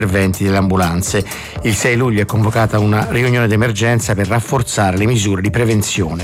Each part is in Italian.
interventi delle ambulanze. Il 6 luglio è convocata una riunione d'emergenza per rafforzare le misure di prevenzione.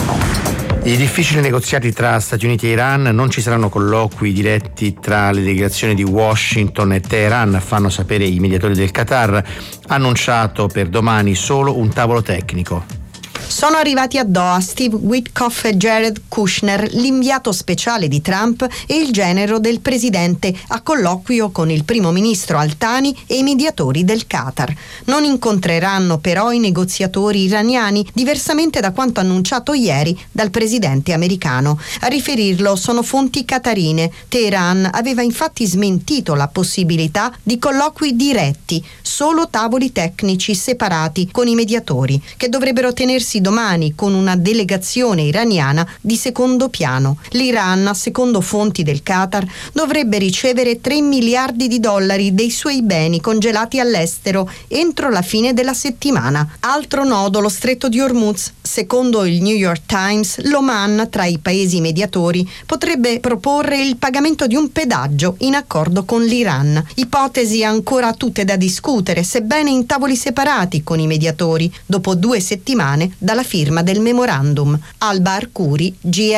I difficili negoziati tra Stati Uniti e Iran, non ci saranno colloqui diretti tra le delegazioni di Washington e Teheran, fanno sapere i mediatori del Qatar, annunciato per domani solo un tavolo tecnico. Sono arrivati a Doha Steve Witkoff e Jared Kushner, l'inviato speciale di Trump e il genero del presidente, a colloquio con il primo ministro Al-Thani e i mediatori del Qatar. Non incontreranno però i negoziatori iraniani, diversamente da quanto annunciato ieri dal presidente americano. A riferirlo sono fonti qatarine. Teheran aveva infatti smentito la possibilità di colloqui diretti, solo tavoli tecnici separati con i mediatori, che dovrebbero tenersi domani con una delegazione iraniana di secondo piano. L'Iran, secondo fonti del Qatar, dovrebbe ricevere $3 miliardi dei suoi beni congelati all'estero entro la fine della settimana. Altro nodo, lo stretto di Hormuz. Secondo il New York Times, l'Oman, tra i paesi mediatori, potrebbe proporre il pagamento di un pedaggio in accordo con l'Iran. Ipotesi ancora tutte da discutere, sebbene in tavoli separati con i mediatori, dopo 2 settimane dalla firma del memorandum. Alba Arcuri,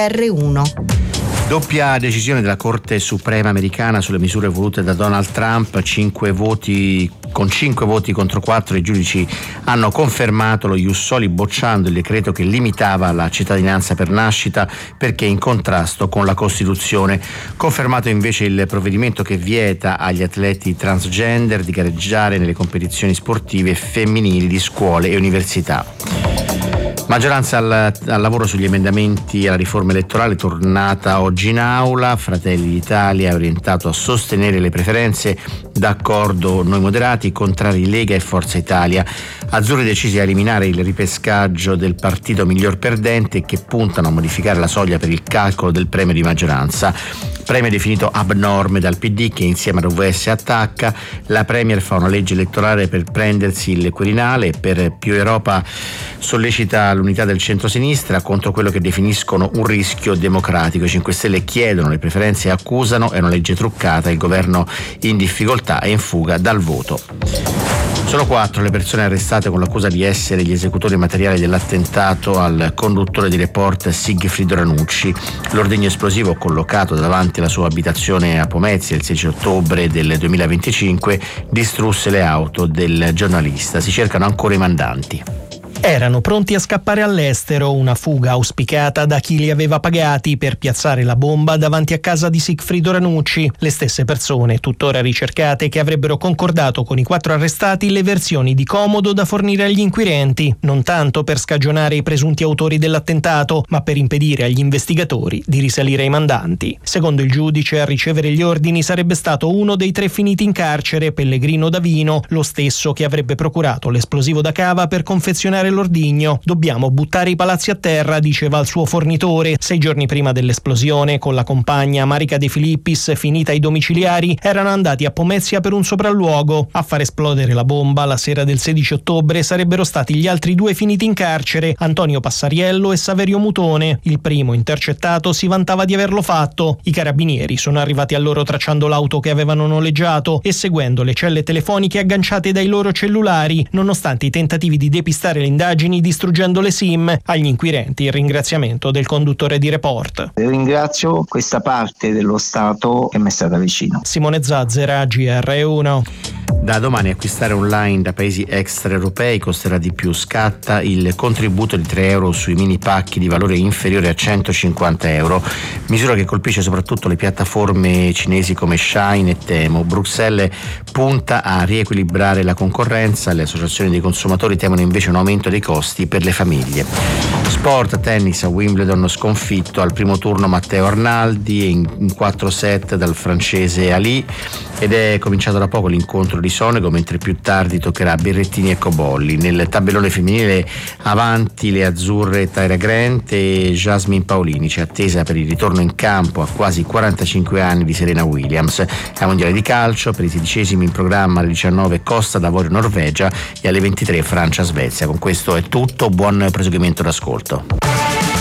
GR1. Doppia decisione della Corte Suprema americana sulle misure volute da Donald Trump, 5 voti contro 4 i giudici hanno confermato lo ius soli bocciando il decreto che limitava la cittadinanza per nascita perché in contrasto con la Costituzione. Confermato invece il provvedimento che vieta agli atleti transgender di gareggiare nelle competizioni sportive femminili di scuole e università. Maggioranza al lavoro sugli emendamenti alla riforma elettorale tornata oggi in aula. Fratelli d'Italia è orientato a sostenere le preferenze, d'accordo Noi Moderati, contrari Lega e Forza Italia. Azzurri decisi a eliminare il ripescaggio del partito miglior perdente che puntano a modificare la soglia per il calcolo del premio di maggioranza. Premio definito abnorme dal PD che insieme ad UVS attacca. La Premier fa una legge elettorale per prendersi il Quirinale. Per Più Europa sollecita l'unità del centro-sinistra contro quello che definiscono un rischio democratico. I 5 Stelle chiedono le preferenze e accusano è una legge truccata, il governo in difficoltà e in fuga dal voto. Sono 4 le persone arrestate con l'accusa di essere gli esecutori materiali dell'attentato al conduttore di Report Sigfrido Ranucci. L'ordigno esplosivo collocato davanti alla sua abitazione a Pomezia il 16 ottobre del 2025 distrusse le auto del giornalista. Si cercano ancora i mandanti. Erano pronti a scappare all'estero, una fuga auspicata da chi li aveva pagati per piazzare la bomba davanti a casa di Sigfrido Ranucci. Le stesse persone, tuttora ricercate, che avrebbero concordato con i 4 arrestati le versioni di comodo da fornire agli inquirenti, non tanto per scagionare i presunti autori dell'attentato, ma per impedire agli investigatori di risalire ai mandanti. Secondo il giudice, a ricevere gli ordini sarebbe stato uno dei 3 finiti in carcere, Pellegrino Davino, lo stesso che avrebbe procurato l'esplosivo da cava per confezionare l'ordigno. Dobbiamo buttare i palazzi a terra, diceva il suo fornitore. 6 giorni prima dell'esplosione, con la compagna Marica De Filippis, finita ai domiciliari, erano andati a Pomezia per un sopralluogo. A far esplodere la bomba la sera del 16 ottobre sarebbero stati gli altri 2 finiti in carcere, Antonio Passariello e Saverio Mutone. Il primo, intercettato, si vantava di averlo fatto. I carabinieri sono arrivati a loro tracciando l'auto che avevano noleggiato e seguendo le celle telefoniche agganciate dai loro cellulari, nonostante i tentativi di depistare le indagini distruggendo le SIM. Agli inquirenti il ringraziamento del conduttore di Report. Ringrazio questa parte dello Stato che mi è stata vicino. Simone Zazzera, GR1. Da domani acquistare online da paesi extraeuropei costerà di più. Scatta il contributo di €3 sui mini pacchi di valore inferiore a €150, misura che colpisce soprattutto le piattaforme cinesi come Shein e Temu. Bruxelles punta a riequilibrare la concorrenza, le associazioni dei consumatori temono invece un aumento dei costi per le famiglie. Sport, tennis, a Wimbledon sconfitto al primo turno Matteo Arnaldi in 4 set dal francese Ali, ed è cominciato da poco l'incontro di Sonego, mentre più tardi toccherà Berrettini e Cobolli. Nel tabellone femminile avanti le azzurre Tyra Grant e Jasmine Paolini, c'è attesa per il ritorno in campo a quasi 45 anni di Serena Williams. Ai mondiali di calcio, per i 16esimi in programma alle 19 Costa d'Avorio Norvegia e alle 23 Francia Svezia. Con questo è tutto, buon proseguimento d'ascolto.